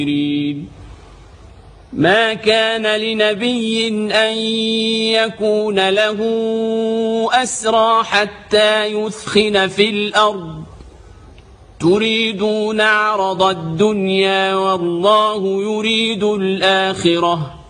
ما كان لنبي أن يكون له أسرى حتى يثخن في الأرض تريدون عرض الدنيا والله يريد الآخرة